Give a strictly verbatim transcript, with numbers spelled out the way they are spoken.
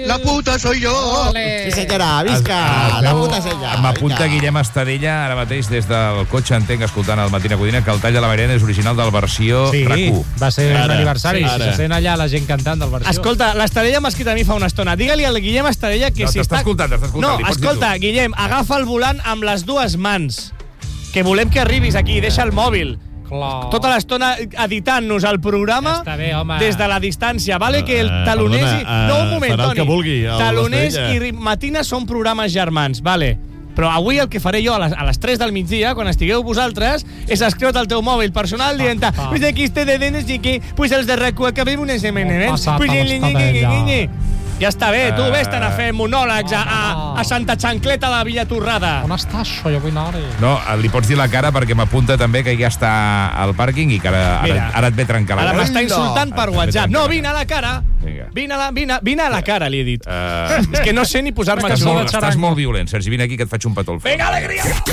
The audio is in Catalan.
La puta soy yo. Sí, senyora, visca. La puta senyora. M'apunta Guillem Estadella, ara mateix des del cotxe, entenc, escoltant el Matina Codina, que el tall de la Mairena és original del versió Sí, R A C U. va ser un Ara, aniversari. sí, Si ara. se sent allà la gent cantant del versió. Escolta, l'Estadella m'ha escrit a mi fa una estona. Digue-li al Guillem Estadella que No, si t'està està... escoltant, t'està escoltant, No, li pots dir escolta, tu. Guillem, agafa el volant amb les dues mans. Que volem que arribis aquí, deixa el mòbil. Clar. Tota l'estona editant-nos el programa Està bé, home. des de la distància. Vale que el Eh, taloners... perdona, i... eh, No, un moment, farà el Toni. que vulgui, el Taloners l'Estrella. i Matina són programes germans, vale. Però avui el que faré jo a les, a les tres del migdia, quan estigueu vosaltres, és escriure't al teu mòbil personal dient Ah. pues aquí este de denes i que pues els de R A C U acabem un S M N. Oh, passat Pues a l'Estadella. Ja està bé, tu Eh. vés-te'n a fer monòlegs a, a, a Santa Xancleta de Villatorrada. On està això? Jo vull anar-hi. No, li pots dir la cara perquè m'apunta també que ja està al pàrquing i que ara, Mira, ara, ara et ve trencar la Ara cara. m'està insultant per Ara et ve WhatsApp. trencar No, la vine a la cara. Vinga. Vine a la, vine, vine a la cara, li he dit. Uh, És que no sé ni posar-me estàs, xulot. molt, estàs molt violent, Sergi. Vine aquí que et faig un petó al front. Vinga, alegria!